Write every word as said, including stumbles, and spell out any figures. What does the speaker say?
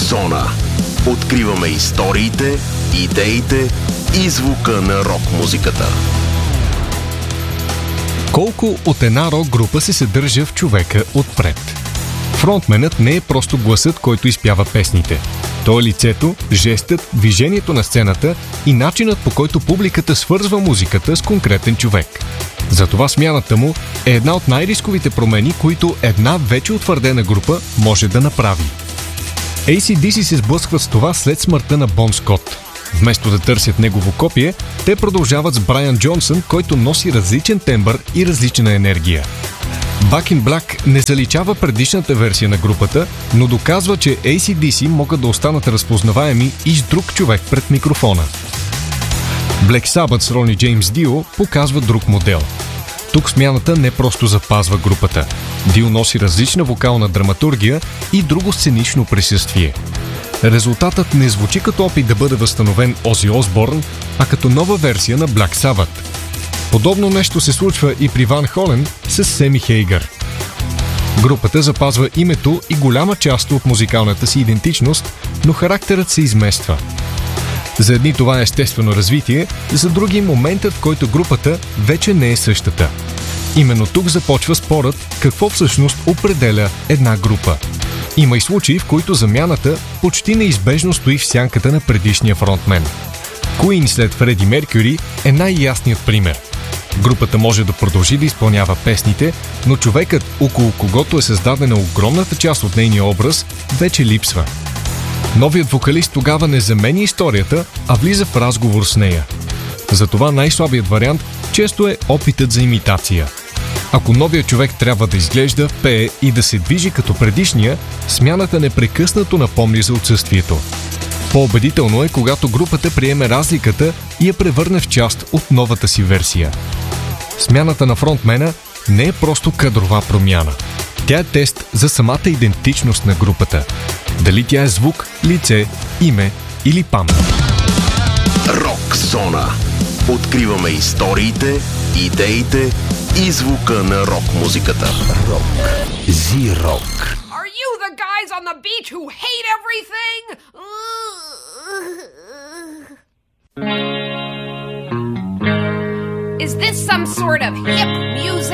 Зона. Откриваме историите, идеите и звука на рок-музиката. Колко от една рок-група се съдържа в човека отпред? Фронтменът не е просто гласът, който изпява песните. То е лицето, жестът, движението на сцената и начинът, по който публиката свързва музиката с конкретен човек. Затова смяната му е една от най-рисковите промени, които една вече утвърдена група може да направи. Ей Си Ди Си се сблъскват с това след смъртта на Бон Скот. Вместо да търсят негово копие, те продължават с Брайан Джонсън, който носи различен тембър и различна енергия. Back in Black не заличава предишната версия на групата, но доказва, че Ей Си Ди Си могат да останат разпознаваеми и с друг човек пред микрофона. Black Sabbath с Рони Джеймс Дио показва друг модел. Тук смяната не просто запазва групата. Дио носи различна вокална драматургия и друго сценично присъствие. Резултатът не звучи като опит да бъде възстановен Ози Осборн, а като нова версия на Black Sabbath. Подобно нещо се случва и при Ван Холен с Семи Хейгър. Групата запазва името и голяма част от музикалната си идентичност, но характерът се измества. За едни това е естествено развитие, за други моментът, в който групата вече не е същата. Именно тук започва спорът какво всъщност определя една група. Има и случаи, в които замяната почти неизбежно стои в сянката на предишния фронтмен. Queen след Фреди Меркюри е най-ясният пример. Групата може да продължи да изпълнява песните, но човекът, около когото е създадена огромната част от нейния образ, вече липсва. Новият вокалист тогава не заменя историята, а влиза в разговор с нея. Затова най-слабият вариант често е опитът за имитация. Ако новият човек трябва да изглежда, пее и да се движи като предишния, смяната непрекъснато напомни за отсъствието. По-убедително е, когато групата приеме разликата и я превърне в част от новата си версия. Смяната на фронтмена не е просто кадрова промяна. Тя е тест за самата идентичност на групата. Дали тя е звук, лице, име или памет. Рок Зона. Откриваме историите, идеите и звука на рок-музиката. Рок. Зи-рок. Are you the guys on the beach who hate everything? Is this some sort of hip music?